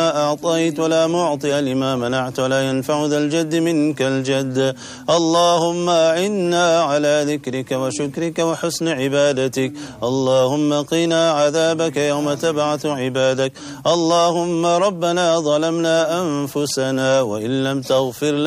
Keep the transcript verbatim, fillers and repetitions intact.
ما أعطيت ولا معطي لما منعت ولا ينفع ذا الجد منك الجد. اللهم أعنا على ذكرك وشكرك وحسن عبادتك. اللهم قنا عذابك يوم تبعث عبادك. اللهم ربنا ظلمنا أنفسنا وإن لم تغفر